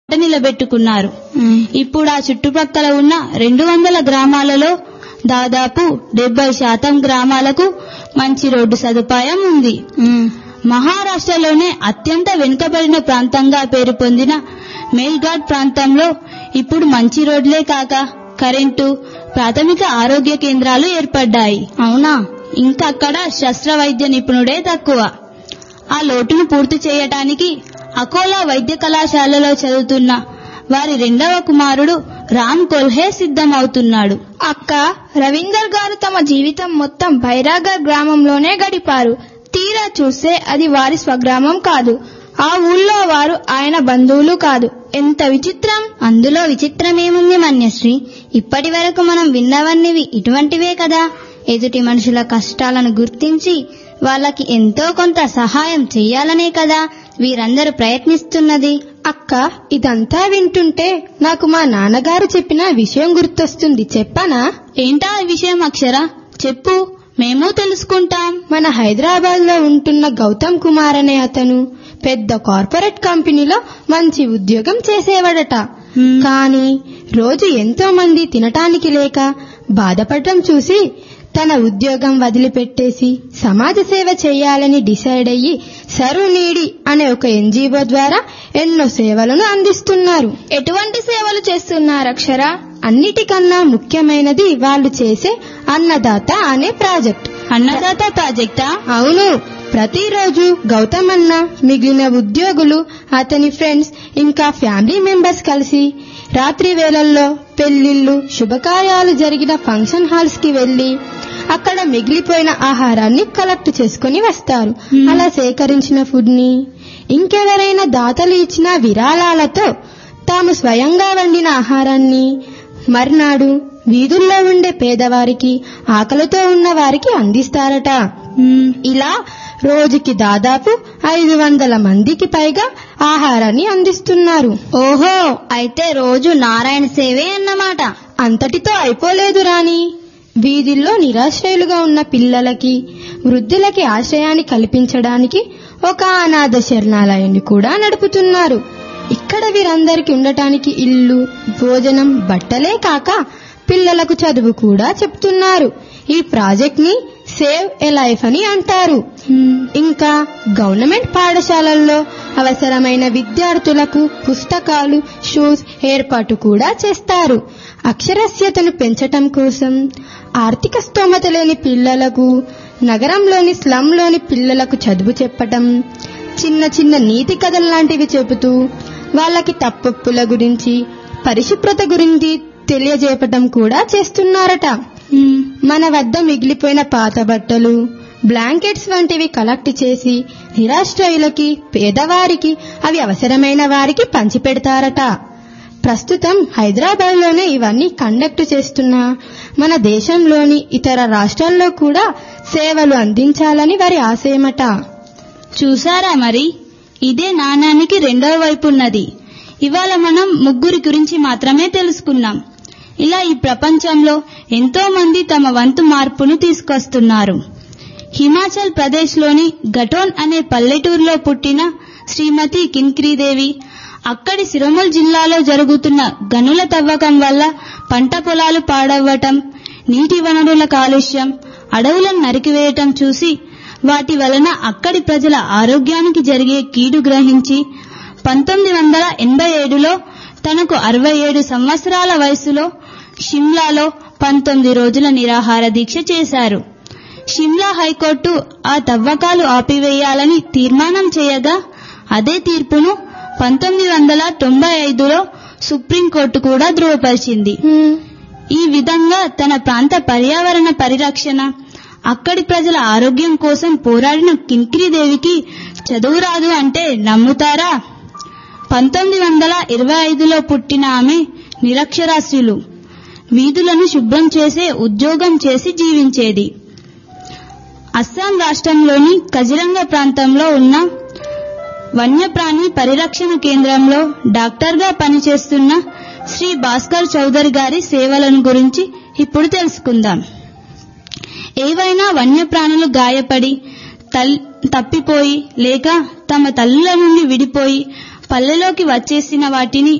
నిలబెట్టుకున్నారు. ఇప్పుడు ఆ చుట్టుపక్కల ఉన్న 200 గ్రామాలలో దాదాపు 70% గ్రామాలకు మంచి రోడ్డు సదుపాయం ఉంది. మహారాష్ట్రలోనే అత్యంత వెనుకబడిన ప్రాంతంగా పేరు పొందిన మేల్ఘాట్ ప్రాంతంలో ఇప్పుడు మంచి రోడ్లే కాక కరెంటు, ప్రాథమిక ఆరోగ్య కేంద్రాలు ఏర్పడ్డాయి. అవునా? ఇంకా అక్కడ శస్త్రవైద్య నిపుణుడే తక్కువ. ఆ లోటును పూర్తి చేయటానికి అకోలా వైద్య కళాశాలలో చదువుతున్న వారి 2వ కుమారుడు రామ్ కొల్హే సిద్ధమవుతున్నాడు. అక్క, రవీందర్ గారు తమ జీవితం మొత్తం బైరాగర్ గ్రామంలోనే గడిపారు. తీరా చూస్తే అది వారి స్వగ్రామం కాదు. ఆ ఊళ్ళో వారు ఆయన బంధువులు కాదు. ఎంత విచిత్రం! అందులో విచిత్రమేముంది మన్యశ్రీ? ఇప్పటి వరకు మనం విన్నవన్నీ ఇటువంటివే కదా. ఎదుటి మనుషుల కష్టాలను గుర్తించి వాళ్ళకి ఎంతో కొంత సహాయం చెయ్యాలనే కదా వీరందరూ ప్రయత్నిస్తున్నది. అక్క, ఇదంతా వింటుంటే నాకు మా నాన్నగారు చెప్పిన విషయం గుర్తొస్తుంది. చెప్పనా? ఏంటా ఈ విషయం అక్షర? చెప్పు, మేము తెలుసుకుంటాం. మన హైదరాబాద్ లో ఉంటున్న గౌతమ్ కుమార్ అనే అతను పెద్ద కార్పొరేట్ కంపెనీలో మంచి ఉద్యోగం చేసేవాడట. కానీ రోజు ఎంతో మంది తినటానికి లేక బాధపడటం చూసి తన ఉద్యోగం వదిలిపెట్టేసి సమాజ సేవ చేయాలని డిసైడ్ అయ్యి సరునీడి అనే ఒక ఎన్జిఓ ద్వారా ఎన్నో సేవలను అందిస్తున్నారు. ఎటువంటి సేవలు చేస్తున్నారు అక్షర? అన్నిటికన్నా ముఖ్యమైనది వాళ్ళు చేసే అన్నదాత అనే ప్రాజెక్ట్. అన్నదాత ప్రాజెక్టా? అవును. ప్రతిరోజు గౌతమ్ అన్న, మిగిలిన ఉద్యోగులు, అతని ఫ్రెండ్స్ ఇంకా ఫ్యామిలీ మెంబర్స్ కలిసి రాత్రి వేళల్లో పెళ్లిళ్లు, శుభకార్యాలు జరిగిన ఫంక్షన్ హాల్స్ కి వెళ్లి అక్కడ మిగిలిపోయిన ఆహారాన్ని కలెక్ట్ చేసుకుని వస్తారు. అలా సేకరించిన ఫుడ్ ని ఇంకెవరైనా దాతలు ఇచ్చిన విరాళాలతో తాము స్వయంగా వండిన ఆహారాన్ని మర్నాడు వీధుల్లో ఉండే పేదవారికి, ఆకలితో ఉన్న వారికి అందిస్తారట. ఇలా రోజుకి దాదాపు 500 మందికి పైగా ఆహారాన్ని అందిస్తున్నారు. ఓహో, అయితే రోజు నారాయణ సేవే అన్నమాట. అంతటితో అయిపోలేదు రాణి. వీధుల్లో నిరాశ్రయులుగా ఉన్న పిల్లలకి, వృద్ధులకి ఆశ్రయాన్ని కల్పించడానికి ఒక అనాథ శరణాలయాన్ని కూడా నడుపుతున్నారు. ఇక్కడ వీరందరికీ ఉండటానికి ఇల్లు, భోజనం, బట్టలే కాక పిల్లలకు చదువు కూడా చెప్తున్నారు. ఈ ప్రాజెక్ట్ ని సేవ్ ఏ లైఫ్ అని అంటారు. ఇంకా గవర్నమెంట్ పాఠశాలల్లో అవసరమైన విద్యార్థులకు పుస్తకాలు, షూస్ ఏర్పాటు కూడా చేస్తారు. అక్షరాస్యతను పెంచటం కోసం ఆర్థిక స్తోమత లేని పిల్లలకు, నగరంలోని స్లమ్లోని పిల్లలకు చదువు చెప్పటం, చిన్న చిన్న నీతి కథలు లాంటివి చెబుతూ వాళ్ళకి తప్పొప్పుల గురించి, పరిశుభ్రత గురించి తెలియజేపటం కూడా చేస్తున్నారట. మన వద్ద మిగిలిపోయిన పాత బట్టలు, బ్లాంకెట్స్ వంటివి కలెక్ట్ చేసి నిరాశ్రయులకి, పేదవారికి, అవి అవసరమైన వారికి పంచిపెడతారట. ప్రస్తుతం హైదరాబాద్ లోనే ఇవన్నీ కండక్ట్ చేస్తున్నా మన దేశంలోని ఇతర రాష్ట్రాల్లో కూడా సేవలు అందించాలని వారి ఆశయమట. చూసారా మరి? ఇదే నాణానికి 2వ వైపు ఉన్నది. ఇవాళ మనం ముగ్గురి గురించి మాత్రమే తెలుసుకున్నాం. ఇలా ఈ ప్రపంచంలో ఎంతో మంది తమ వంతు మార్పును తీసుకొస్తున్నారు. హిమాచల్ ప్రదేశ్ లోని గటోన్ అనే పల్లెటూరులో పుట్టిన శ్రీమతి కింక్రీదేవి అక్కడి సిరమల్ జిల్లాలో జరుగుతున్న గనుల తవ్వకం వల్ల పంట పొలాలు పాడవ్వటం, నీటి వనరుల కాలుష్యం, అడవులను నరికివేయటం చూసి వాటి వలన అక్కడి ప్రజల ఆరోగ్యానికి జరిగే కీడు గ్రహించి 1987లో తనకు 67 సంవత్సరాల వయసులో షిమ్లాలో 19 రోజుల నిరాహార దీక్ష చేశారు. షిమ్లా హైకోర్టు ఆ తవ్వకాలు ఆపివేయాలని తీర్మానం చేయగా అదే తీర్పును 1995లో సుప్రీంకోర్టు కూడా ధృవపరిచింది. ఈ విధంగా తన ప్రాంత పర్యావరణ పరిరక్షణ, అక్కడి ప్రజల ఆరోగ్యం కోసం పోరాడిన కింక్రీదేవికి చదువు రాదు అంటే నమ్ముతారా? 1925లో పుట్టిన ఆమె నిరక్షరాస్యులు. వీధులను శుభ్రం చేసే ఉద్యోగం చేసి జీవించేది. అస్సాం రాష్ట్రంలోని కజిరంగ ప్రాంతంలో ఉన్న వన్యప్రాణి పరిరక్షణ కేంద్రంలో డాక్టర్గా పనిచేస్తున్న శ్రీ భాస్కర్ చౌదరి గారి సేవలను గురించి ఇప్పుడు తెలుసుకుందాం. ఏవైనా వన్యప్రాణులు గాయపడి తప్పిపోయి లేక తమ తల్లుల నుండి విడిపోయి పల్లెలోకి వచ్చేసిన వాటిని